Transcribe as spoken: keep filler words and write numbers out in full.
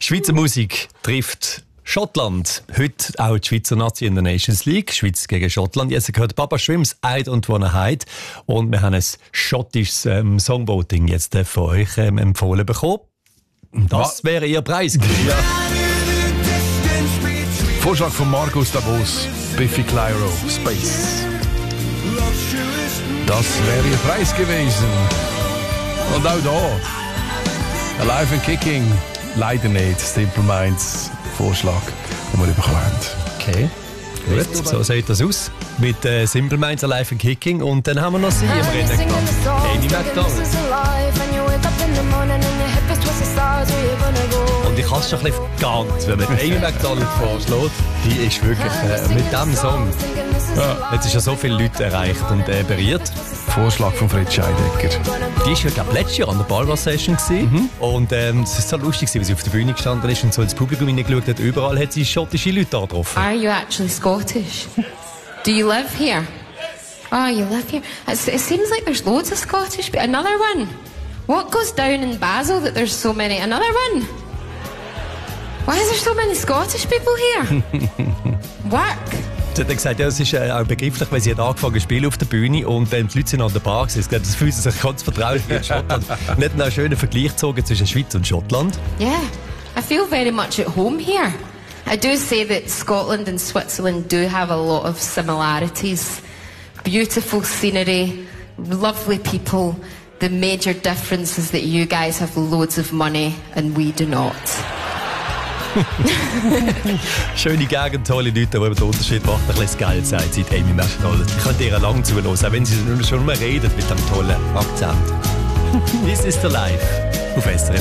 Schweizer Musik trifft Schottland. Heute auch die Schweizer Nazi in der Nations League. Schweiz gegen Schottland. Jetzt gehört Papa Shrimps I Don't Wanna Hide. Und wir haben ein schottisches ähm, Songvoting jetzt äh, von euch ähm, empfohlen bekommen. Das Was? wäre Ihr Preis. Ja. Vorschlag von Markus Davos. Biffy Clyro, Space. Das wäre Ihr Preis gewesen. Und auch da. Alive and Kicking. Leider nicht. Simple Minds. Vorschlag, den wir bekommen haben. Okay, gut. So sieht das aus. Mit äh, Simple Minds, Alive and Kicking. Und dann haben wir noch sie im Rennen gehabt. Amy McDonald. Und ich hasse es schon ein bisschen gegangen, wenn man Amy McDonald vorschlägt. Die ist wirklich äh, mit diesem Song. Ja. Jetzt ist ja so viele Leute erreicht und äh, berührt. Vorschlag von Fred Scheidecker. Die war ja, glaube ich, letztes Jahr an der Balwa-Session. Mhm. Und ähm, es war so lustig, wie sie auf der Bühne gestanden ist und so ins Publikum hineingeschaut hat. Überall hat sie schottische Leute angetroffen. Are you actually Scottish? Do you live here? Oh, you live here? It's, it seems like there's loads of Scottish people. Another one. What goes down in Basel that there's so many? Another one. Why is there so many Scottish people here? Work. Sie hat gesagt, ja, es ist äh, auch begrifflich, weil sie hat angefangen zu spielen auf der Bühne und ähm, die Leute sind an der Bar gewesen. Das fühlt sich ganz vertraut wie in Schottland. Und hat einen schönen Vergleich gezogen zwischen Schweiz und Schottland. Yeah, I feel very much at home here. I do say that Scotland and Switzerland do have a lot of similarities. Beautiful scenery, lovely people. The major difference is that you guys have loads of money and we do not. Schöne Gegend, tolle Leute, aber den Unterschied macht ein bisschen das Geld, sagt sie, Amy McDonald. Ich könnte ihr lang zuhören, auch wenn sie schon mal redet mit einem tollen Akzent. This is the Life auf S R F.